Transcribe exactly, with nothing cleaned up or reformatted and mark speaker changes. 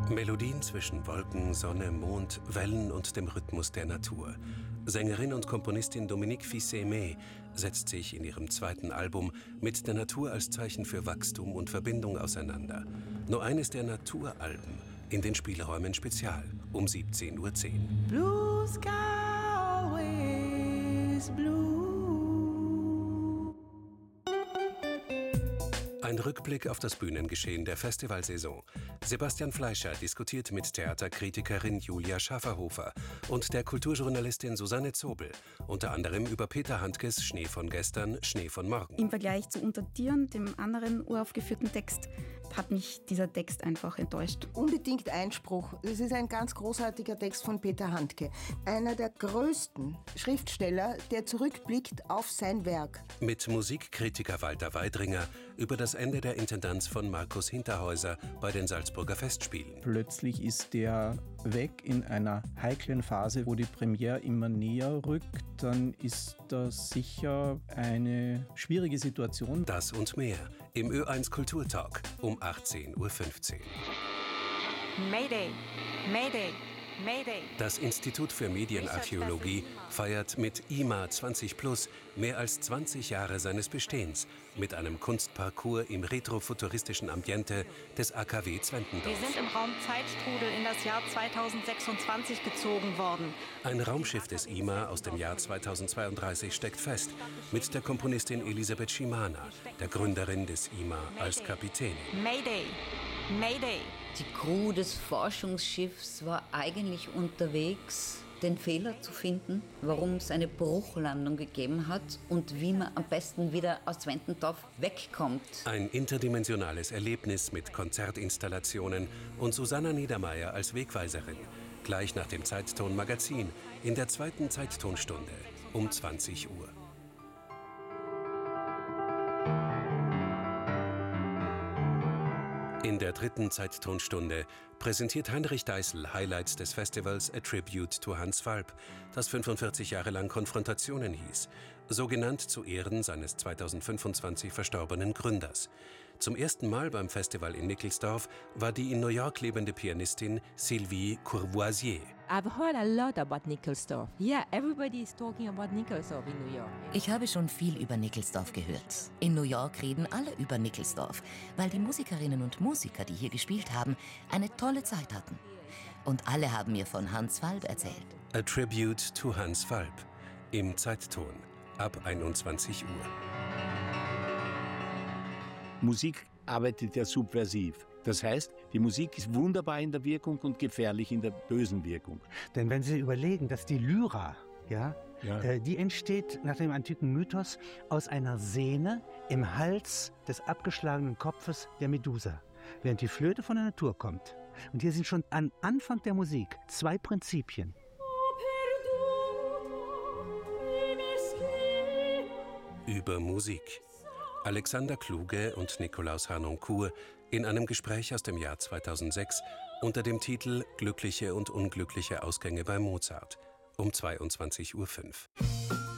Speaker 1: Melodien zwischen Wolken, Sonne, Mond, Wellen und dem Rhythmus der Natur. Sängerin und Komponistin Dominique Fils-Aimé setzt sich in ihrem zweiten Album mit der Natur als Zeichen für Wachstum und Verbindung auseinander. Nur eines der Naturalben in den Spielräumen Spezial um siebzehn Uhr zehn.
Speaker 2: Blue sky always blue.
Speaker 1: Ein Rückblick auf das Bühnengeschehen der Festivalsaison. Sebastian Fleischer diskutiert mit Theaterkritikerin Julia Schafferhofer und der Kulturjournalistin Susanne Zobel, unter anderem über Peter Handkes Schnee von gestern, Schnee von morgen.
Speaker 3: Im Vergleich zu Unter Tieren, dem anderen uraufgeführten Text, hat mich dieser Text einfach enttäuscht.
Speaker 4: Unbedingt Einspruch. Es ist ein ganz großartiger Text von Peter Handke. Einer der größten Schriftsteller, der zurückblickt auf sein Werk.
Speaker 1: Mit Musikkritiker Walter Weidringer über das Ende der Intendanz von Markus Hinterhäuser bei den Salzburger Festspielen.
Speaker 5: Plötzlich ist der weg in einer heiklen Phase, wo die Premiere immer näher rückt. Dann ist das sicher eine schwierige Situation.
Speaker 1: Das und mehr im Ö eins Kulturtalk um achtzehn Uhr fünfzehn.
Speaker 6: Mayday, Mayday, Mayday.
Speaker 1: Das Institut für Medienarchäologie feiert mit I M A zwanzig plus mehr als zwanzig Jahre seines Bestehens mit einem Kunstparcours im retrofuturistischen Ambiente des A K W Zwentendorf.
Speaker 6: Wir sind im Raum Zeitstrudel in das Jahr zweitausendsechsundzwanzig gezogen worden.
Speaker 1: Ein Raumschiff des I M A aus dem Jahr zweitausendzweiunddreißig steckt fest, mit der Komponistin Elisabeth Schimana, der Gründerin des I M A, als Kapitänin.
Speaker 6: Mayday, Mayday.
Speaker 7: Die Crew des Forschungsschiffs war eigentlich unterwegs, den Fehler zu finden, warum es eine Bruchlandung gegeben hat und wie man am besten wieder aus Zwentendorf wegkommt.
Speaker 1: Ein interdimensionales Erlebnis mit Konzertinstallationen und Susanna Niedermeyer als Wegweiserin. Gleich nach dem Zeitton Magazin in der zweiten Zeittonstunde um zwanzig Uhr. In der dritten Zeittonstunde präsentiert Heinrich Deißel Highlights des Festivals A Tribute to Hans Falb, das fünfundvierzig Jahre lang Konfrontationen hieß, so genannt zu Ehren seines zweitausendfünfundzwanzig verstorbenen Gründers. Zum ersten Mal beim Festival in Nickelsdorf war die in New York lebende Pianistin Sylvie Courvoisier.
Speaker 8: I've heard a lot about Nickelsdorf. Yeah, everybody is talking about Nickelsdorf in New York.
Speaker 9: Ich habe schon viel über Nickelsdorf gehört. In New York reden alle über Nickelsdorf, weil die Musikerinnen und Musiker, die hier gespielt haben, eine tolle Zeit hatten. Und alle haben mir von Hans Falb erzählt.
Speaker 1: A Tribute to Hans Falb. Im Zeitton ab einundzwanzig Uhr.
Speaker 10: Musik arbeitet ja subversiv. Das heißt, die Musik ist wunderbar in der Wirkung und gefährlich in der bösen Wirkung.
Speaker 11: Denn wenn Sie überlegen, dass die Lyra, ja,
Speaker 10: ja.
Speaker 11: Äh, die entsteht nach dem antiken Mythos aus einer Sehne im Hals des abgeschlagenen Kopfes der Medusa, während die Flöte von der Natur kommt. Und hier sind schon am Anfang der Musik zwei Prinzipien.
Speaker 1: Über Musik. Alexander Kluge und Nikolaus Harnoncourt in einem Gespräch aus dem Jahr zweitausendsechs unter dem Titel Glückliche und unglückliche Ausgänge bei Mozart um zweiundzwanzig Uhr fünf.